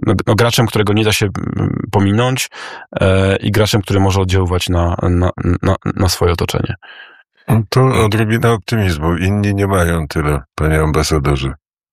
graczem, którego nie da się pominąć i graczem, który może oddziaływać na swoje otoczenie. To odrobina optymizmu. Inni nie mają tyle, panie ambasadorze.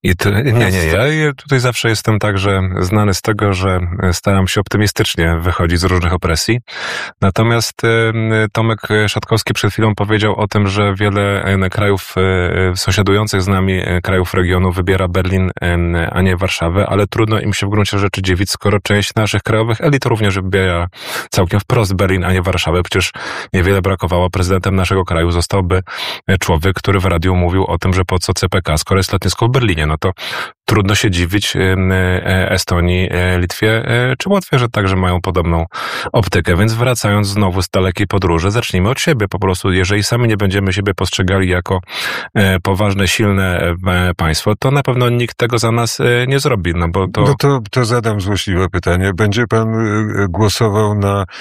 Ja tutaj zawsze jestem także znany z tego, że staram się optymistycznie wychodzić z różnych opresji. Natomiast Tomek Szatkowski przed chwilą powiedział o tym, że wiele krajów sąsiadujących z nami, krajów regionu wybiera Berlin, a nie Warszawę, ale trudno im się w gruncie rzeczy dziwić, skoro część naszych krajowych elit również wybiera całkiem wprost Berlin, a nie Warszawę. Przecież niewiele brakowało, prezydentem naszego kraju zostałby człowiek, który w radiu mówił o tym, że po co CPK, skoro jest lotnisko w Berlinie. No to trudno się dziwić Estonii, Litwie czy Łotwie, że także mają podobną optykę. Więc wracając znowu z dalekiej podróży, zacznijmy od siebie po prostu. Jeżeli sami nie będziemy siebie postrzegali jako poważne, silne państwo, to na pewno nikt tego za nas nie zrobi. No bo to... No to zadam złośliwe pytanie. Będzie pan głosował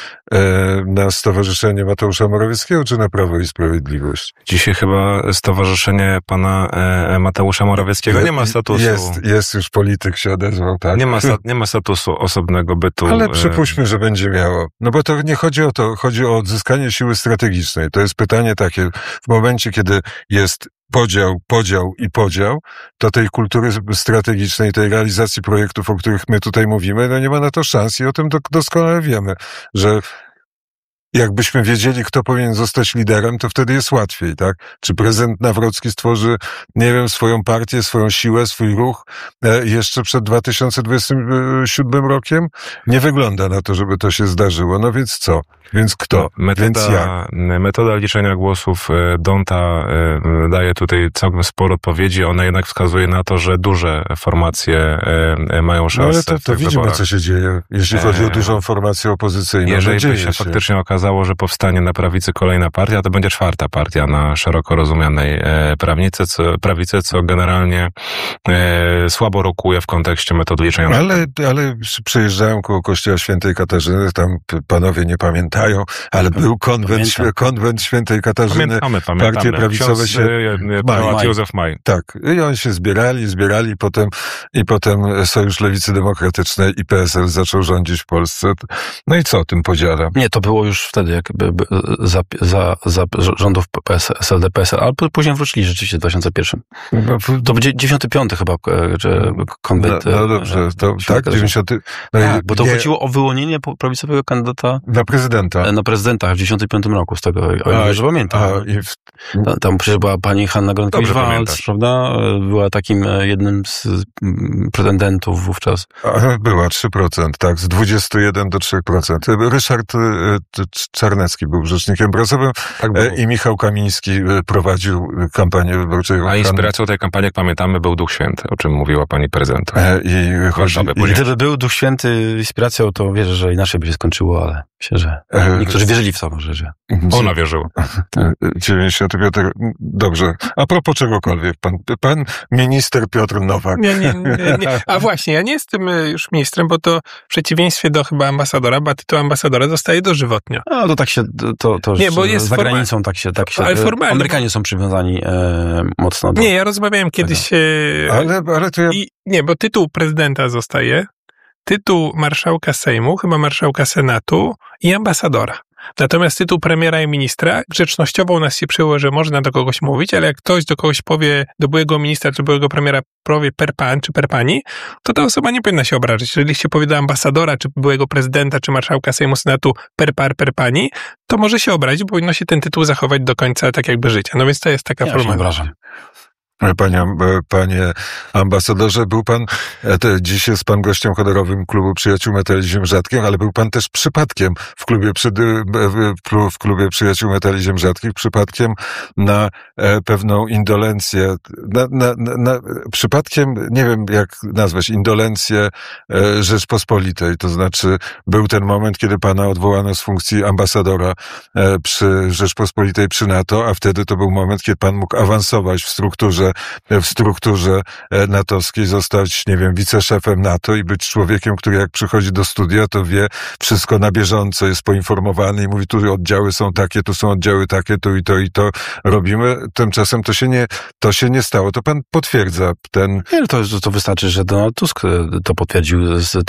na Stowarzyszenie Mateusza Morawieckiego, czy na Prawo i Sprawiedliwość? Dzisiaj chyba Stowarzyszenie pana Mateusza Morawieckiego nie ma statusu. Jest już polityk, się odezwał, tak? Nie ma statusu osobnego bytu. Ale przypuśćmy, że będzie miało. No bo to nie chodzi o to, chodzi o odzyskanie siły strategicznej. To jest pytanie takie, w momencie, kiedy jest podział, to tej kultury strategicznej, tej realizacji projektów, o których my tutaj mówimy, no nie ma na to szans i o tym doskonale wiemy, że jakbyśmy wiedzieli, kto powinien zostać liderem, to wtedy jest łatwiej, tak? Czy prezydent Nawrocki stworzy, nie wiem, swoją partię, swoją siłę, swój ruch jeszcze przed 2027 rokiem? Nie wygląda na to, żeby to się zdarzyło. No więc co? Więc kto? Więc jak? Metoda liczenia głosów Donta daje tutaj całkiem sporo odpowiedzi. Ona jednak wskazuje na to, że duże formacje mają szansę. No ale to widzimy, co się dzieje, jeśli chodzi o dużą formację opozycyjną. Jeżeli by się faktycznie okazało, że powstanie na prawicy kolejna partia, to będzie czwarta partia na szeroko rozumianej prawicy, co generalnie słabo rokuje w kontekście metody liczenia. Ale przejeżdżają koło kościoła Świętej Katarzyny, tam panowie nie pamiętają, ale był konwent Świętej Katarzyny, Pamiętamy. Partie prawicowe się... Józef Maj. Tak. I oni się zbierali, potem Sojusz Lewicy Demokratycznej i PSL zaczął rządzić w Polsce. No i co o tym podziale? Nie, to było już wtedy, jakby za rządów SLD-PSL, ale później wrócili rzeczywiście w 2001. To będzie 95 chyba, że konwent... No dobrze, to tak, 90... No tak, bo to chodziło o wyłonienie prawicowego kandydata na prezydenta. Na prezydenta w 95 roku, z tego, o ile dobrze pamiętam. Tam przecież była pani Hanna Gronkiewicz-Waltz, prawda? Była takim jednym z pretendentów wówczas. Była 3%, tak, z 21 do 3%. Ryszard Czarnecki był rzecznikiem prasowym i Michał Kamiński prowadził kampanię wyborczą. A inspiracją tej kampanii, jak pamiętamy, był Duch Święty, o czym mówiła pani prezydent. Gdyby był Duch Święty inspiracją, to wierzę, że inaczej by się skończyło, ale myślę, że niektórzy wierzyli w to, że ona wierzyła. 95. Dobrze. A propos czegokolwiek, pan minister Piotr Nowak. Nie. A właśnie, ja nie jestem już ministrem, bo to w przeciwieństwie do chyba ambasadora, bo tytuł ambasadora zostaje dożywotnio. No to tak się, to nie, bo jest za granicą tak się, ale formalnie. Amerykanie są przywiązani mocno do... Nie, ja rozmawiałem kiedyś... Ale to ja... Nie, bo tytuł prezydenta zostaje, tytuł marszałka Sejmu, chyba marszałka Senatu i ambasadora. Natomiast tytuł premiera i ministra, grzecznościowo u nas się przyjęło, że można do kogoś mówić, ale jak ktoś do kogoś powie, do byłego ministra czy byłego premiera powie per pan czy per pani, to ta osoba nie powinna się obrażać. Jeżeli się powie do ambasadora, czy byłego prezydenta, czy marszałka Sejmu, Senatu per pani, to może się obrazić, bo powinno się ten tytuł zachować do końca tak jakby życia. No więc to jest taka forma. Panie ambasadorze, był pan, dziś jest pan gościem honorowym Klubu Przyjaciół Metali Ziem Rzadkich, ale był pan też przypadkiem w klubie Przyjaciół Metali Ziem Rzadkich, przypadkiem na pewną indolencję, przypadkiem, nie wiem jak nazwać, indolencję Rzeczpospolitej, to znaczy był ten moment, kiedy pana odwołano z funkcji ambasadora przy Rzeczpospolitej przy NATO, a wtedy to był moment, kiedy pan mógł awansować w strukturze natowskiej, zostać, nie wiem, wiceszefem NATO i być człowiekiem, który jak przychodzi do studia, to wie wszystko na bieżąco, jest poinformowany i mówi, tu oddziały są takie, tu są oddziały takie, tu i to robimy. Tymczasem to się nie stało. To pan potwierdza ten... Nie, to wystarczy, że Donald Tusk to potwierdził